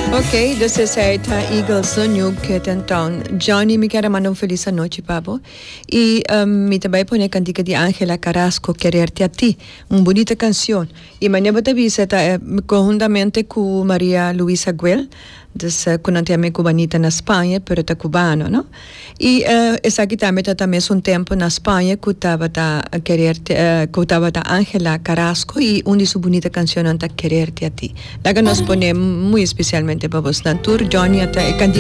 Ok, dessa certa Eagle Sonho que então Johnny me quer mandar feliz noite, papo. E me também põe cantica de Ángela Carrasco, Quererte a Ti, uma bonita canção. E manhã eu também está conjuntamente com Maria Luisa Guel, com a minha cubanita na Espanha, pero é cubano, não? E essa aqui também um tempo na Espanha que estava a Quererte, que estava a Ángela Carrasco e uma de suas bonitas canções é Quererte a Ti. Lá que nós ponemos muito especialmente para você, na tour, Johnny, até